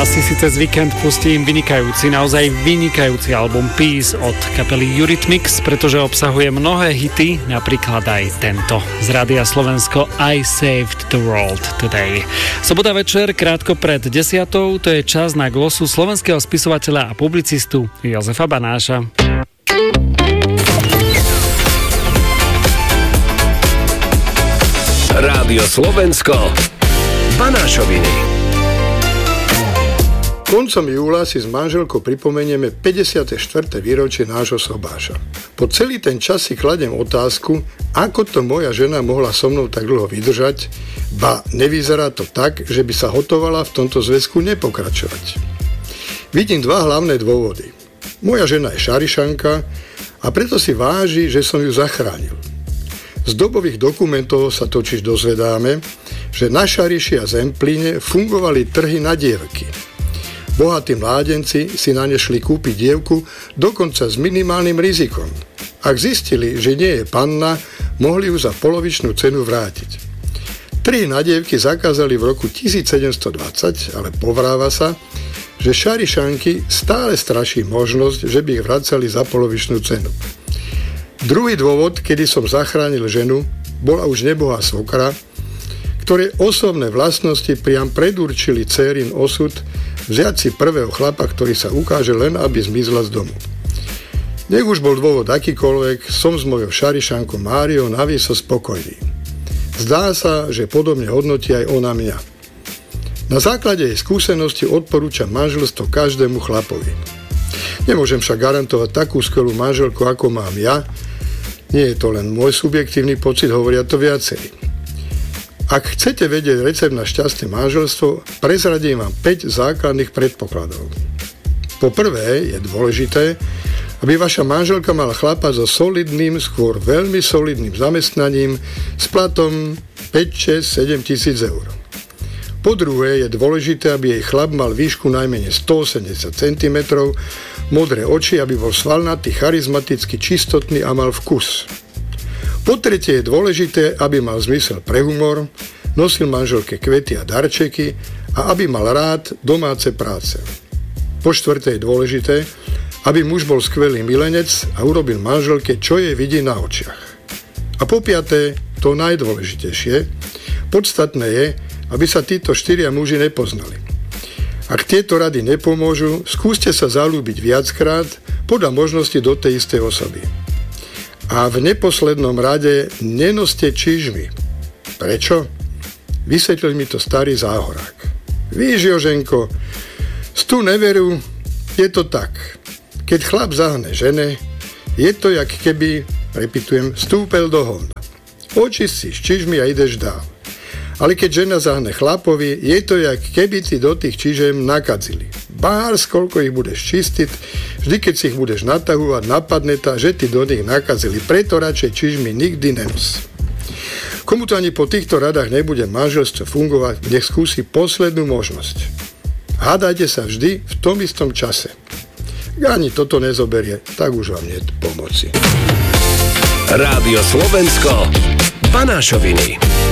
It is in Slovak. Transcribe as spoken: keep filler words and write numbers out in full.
Asi si cez víkend pustím vynikajúci, naozaj vynikajúci album Peace od kapely Eurythmics, pretože obsahuje mnohé hity, napríklad aj tento z Rádia Slovensko I Saved the World Today. Sobota večer, krátko pred desiatou, to je čas na glosu slovenského spisovateľa a publicistu Jozefa Banáša. Rádio Slovensko, Banášoviny. Koncom júla si s manželkou pripomenieme päťdesiate štvrté výročie nášho sobáša. Po celý ten čas si kladiem otázku, ako to moja žena mohla so mnou tak dlho vydržať, ba nevyzerá to tak, že by sa hotovala v tomto zväzku nepokračovať. Vidím dva hlavné dôvody. Moja žena je Šarišanka a preto si váži, že som ju zachránil. Z dobových dokumentov sa totiž dozvedáme, že na Šariši a Zemplíne fungovali trhy na dievky. Bohatí mládenci si na ne šli kúpiť dievku dokonca s minimálnym rizikom. Ak zistili, že nie je panna, mohli ju za polovičnú cenu vrátiť. Trhy na dievky zakázali v roku tisícsedemstodvadsať, ale povráva sa, že Šarišanky stále straší možnosť, že by ich vracali za polovičnú cenu. Druhý dôvod, kedy som zachránil ženu, bola už nebohá svokra, ktoré osobné vlastnosti priam predurčili dcérin osud vziať si prvého chlapa, ktorý sa ukáže len, aby zmizla z domu. Nech už bol dôvod akýkoľvek, som s mojou Šarišankou Máriou navýso spokojný. Zdá sa, že podobne hodnotí aj ona mňa. Na základe jej skúsenosti odporúčam manželstvo každému chlapovi. Nemôžem však garantovať takú skvelú manželku, ako mám ja. Nie je to len môj subjektívny pocit, hovoria to viacerí. Ak chcete vedieť recept na šťastné manželstvo, prezradím vám päť základných predpokladov. Po prvé je dôležité, aby vaša manželka mala chlapa so solidným, skôr veľmi solidným zamestnaním s platom päť, šesť, sedem tisíc eur. Po druhé je dôležité, aby jej chlap mal výšku najmenej stoosemdesiat centimetrov, modré oči, aby bol svalnatý, charizmatický, čistotný a mal vkus. Po tretie je dôležité, aby mal zmysel pre humor, nosil manželke kvety a darčeky a aby mal rád domáce práce. Po štvrté je dôležité, aby muž bol skvelý milenec a urobil manželke, čo jej vidí na očiach. A po piaté, to najdôležitejšie, podstatné je, aby sa títo štyria muži nepoznali. Ak tieto rady nepomôžu, skúste sa zalúbiť viackrát, podľa možnosti do tej istej osoby. A v neposlednom rade nenoste čižmy. Prečo? Vysvetlil mi to starý záhorák. Víš, Joženko, z tú neveru je to tak. Keď chlap zahne žene, je to, jak keby, repitujem, stúpel do hovna. Očistí z čižmy a ideš dál. Ale keď žena zahne chlapovi, je to, jak keby ti do tých čižem nakadzili. Bárs, koľko ich budeš čistiť, vždy keď si ich budeš natahovať, napadne ta, že ti do nich nakazili. Preto radšej čižmy nikdy nenos. Komu to ani po týchto radách nebude manželstvo fungovať, nech skúsi poslednú možnosť. Hádajte sa vždy v tom istom čase. Ak ani toto nezoberie, tak už vám nie pomoci. Rádio Slovensko, Banášoviny.